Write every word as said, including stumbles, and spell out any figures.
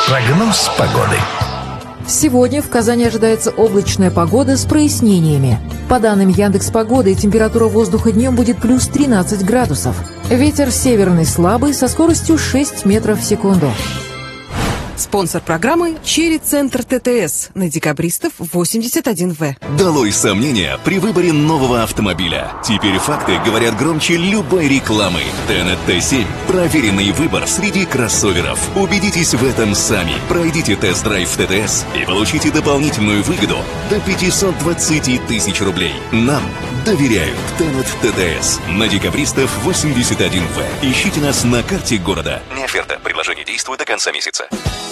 Прогноз погоды. Сегодня в Казани ожидается облачная погода с прояснениями. По данным Яндекс.Погоды, температура воздуха днем будет плюс тринадцать градусов. Ветер северный слабый со скоростью шесть метров в секунду. Спонсор программы «Черри Центр ТТС» на Декабристов восемьдесят один В. Долой сомнения при выборе нового автомобиля. Теперь факты говорят громче любой рекламы. Тенет Т семь – проверенный выбор среди кроссоверов. Убедитесь в этом сами. Пройдите тест-драйв в ТТС и получите дополнительную выгоду до пятьсот двадцать тысяч рублей. Нам доверяют. Тенет ТТС на Декабристов восемьдесят один В. Ищите нас на карте города. Не оферта. Предложение действует до конца месяца.